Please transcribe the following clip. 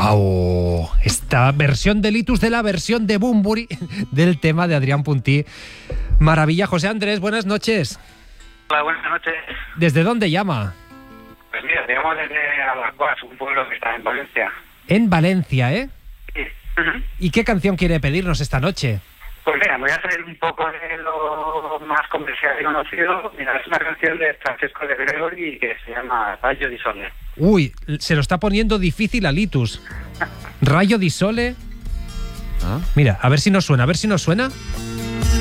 ¡Wow! Esta versión de Litus de la versión de Bunbury del tema de Adrián Puntí. Maravilla. José Andrés, buenas noches. Hola, buenas noches. ¿Desde dónde llama? Pues mira, digamos desde Alacuas, un pueblo que está en Valencia. En Valencia, ¿eh? Sí. ¿Y qué canción quiere pedirnos esta noche? Pues mira, voy a salir un poco de lo más comercial y conocido. Mira, es una canción de Francesco de Gregori que se llama Rayo di Sole. Uy, se lo está poniendo difícil a Litus. Rayo di Sole. Mira, a ver si nos suena,